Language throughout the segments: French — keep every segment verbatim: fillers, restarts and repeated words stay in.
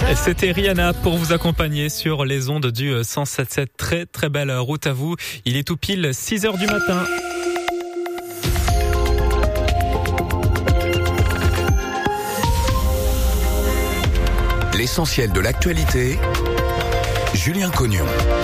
C'était Rihanna pour vous accompagner sur les ondes du cent sept sept. Très très belle route à vous. Il est tout pile six heures du matin. L'essentiel de l'actualité, Julien Cognon.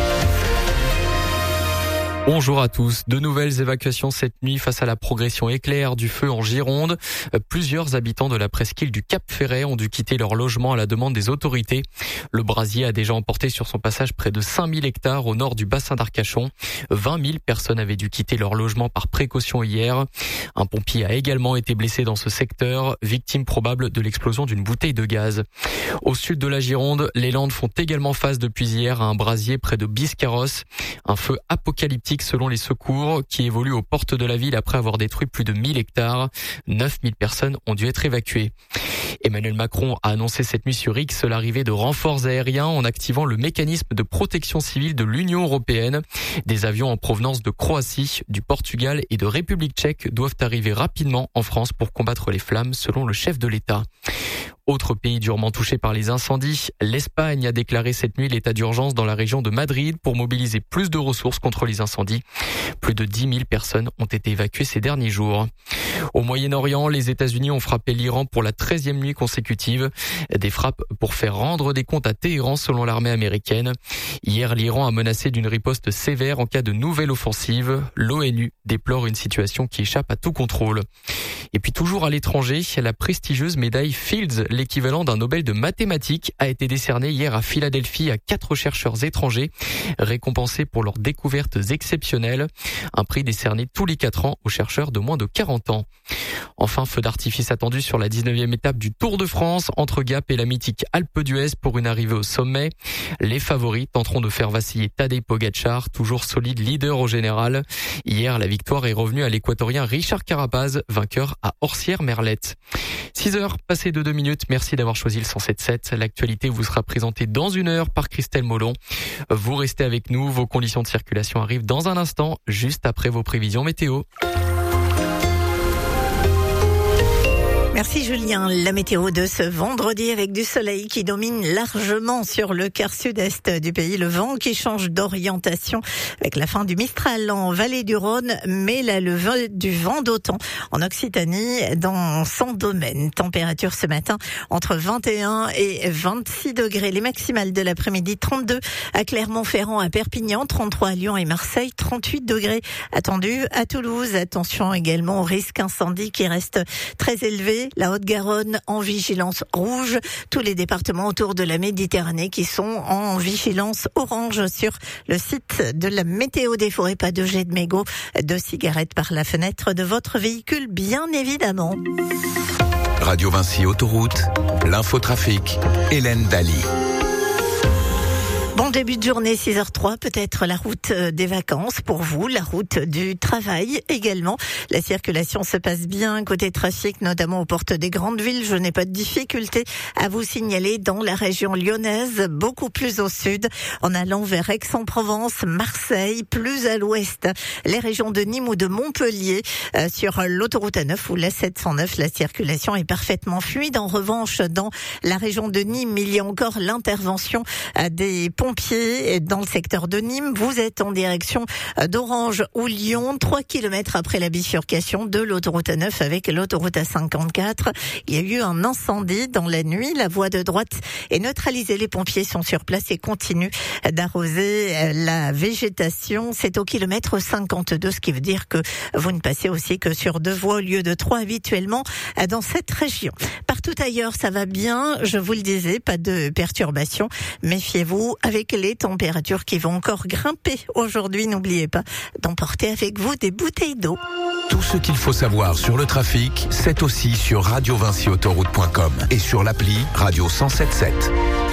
Bonjour à tous. De nouvelles évacuations cette nuit face à la progression éclair du feu en Gironde. Plusieurs habitants de la presqu'île du Cap-Ferret ont dû quitter leur logement à la demande des autorités. Le brasier a déjà emporté sur son passage près de cinq mille hectares au nord du bassin d'Arcachon. vingt mille personnes avaient dû quitter leur logement par précaution hier. Un pompier a également été blessé dans ce secteur, victime probable de l'explosion d'une bouteille de gaz. Au sud de la Gironde, les Landes font également face depuis hier à un brasier près de Biscarrosse. Un feu apocalyptique selon les secours qui évolue aux portes de la ville après avoir détruit plus de mille hectares. neuf mille personnes ont dû être évacuées. Emmanuel Macron a annoncé cette nuit sur X l'arrivée de renforts aériens en activant le mécanisme de protection civile de l'Union européenne. Des avions en provenance de Croatie, du Portugal et de République tchèque doivent arriver rapidement en France pour combattre les flammes selon le chef de l'État. Autre pays durement touché par les incendies, l'Espagne a déclaré cette nuit l'état d'urgence dans la région de Madrid pour mobiliser plus de ressources contre les incendies. Plus de dix mille personnes ont été évacuées ces derniers jours. Au Moyen-Orient, les États-Unis ont frappé l'Iran pour la treizième nuit consécutive. Des frappes pour faire rendre des comptes à Téhéran selon l'armée américaine. Hier, l'Iran a menacé d'une riposte sévère en cas de nouvelle offensive. L'ONU déplore une situation qui échappe à tout contrôle. Et puis toujours à l'étranger, la prestigieuse médaille Fields, l'équivalent d'un Nobel de mathématiques, a été décernée hier à Philadelphie à quatre chercheurs étrangers, récompensés pour leurs découvertes exceptionnelles. Un prix décerné tous les quatre ans aux chercheurs de moins de quarante ans. Enfin, feu d'artifice attendu sur la dix-neuvième étape du Tour de France entre Gap et la mythique Alpe d'Huez pour une arrivée au sommet. Les favoris tenteront de faire vaciller Tadej Pogačar, toujours solide leader au général. Hier, la victoire est revenue à l'équatorien Richard Carapaz, vainqueur à Orsières-Merlette. six heures passées de deux minutes. Merci d'avoir choisi le cent sept sept. L'actualité vous sera présentée dans une heure par Christelle Molon. Vous restez avec nous. Vos conditions de circulation arrivent dans un instant, juste après vos prévisions météo. Merci Julien. La météo de ce vendredi avec du soleil qui domine largement sur le quart sud-est du pays. Le vent qui change d'orientation avec la fin du Mistral en vallée du Rhône, mais là le vent du vent d'Autan en Occitanie dans son domaine. Température ce matin entre vingt et un et vingt-six degrés. Les maximales de l'après-midi trente-deux à Clermont-Ferrand, à Perpignan, trente-trois à Lyon et Marseille, trente-huit degrés attendus à Toulouse. Attention également au risque incendie qui reste très élevé. La Haute-Garonne en vigilance rouge. Tous les départements autour de la Méditerranée qui sont en vigilance orange sur le site de la météo des forêts. Pas de jet de mégots, de cigarettes par la fenêtre de votre véhicule, bien évidemment. Radio Vinci Autoroute, l'infotrafic, Hélène Daly. Bon début de journée, six heures zéro trois, peut-être la route des vacances pour vous, la route du travail également. La circulation se passe bien côté trafic, notamment aux portes des grandes villes. Je n'ai pas de difficulté à vous signaler dans la région lyonnaise, beaucoup plus au sud, en allant vers Aix-en-Provence, Marseille, plus à l'ouest, les régions de Nîmes ou de Montpellier. Euh, sur l'autoroute A neuf ou la sept cent neuf, la circulation est parfaitement fluide. En revanche, dans la région de Nîmes, il y a encore l'intervention euh, des pompiers dans le secteur de Nîmes. Vous êtes en direction d'Orange ou Lyon, trois kilomètres après la bifurcation de l'autoroute A neuf avec l'autoroute A cinquante-quatre. Il y a eu un incendie dans la nuit. La voie de droite est neutralisée. Les pompiers sont sur place et continuent d'arroser la végétation. C'est au kilomètre cinquante-deux, ce qui veut dire que vous ne passez aussi que sur deux voies au lieu de trois habituellement dans cette région. Partout ailleurs, ça va bien. Je vous le disais, pas de perturbations. Méfiez-vous avec les températures qui vont encore grimper aujourd'hui. N'oubliez pas d'emporter avec vous des bouteilles d'eau. Tout ce qu'il faut savoir sur le trafic, c'est aussi sur radio vinci autoroute point com et sur l'appli Radio cent sept sept.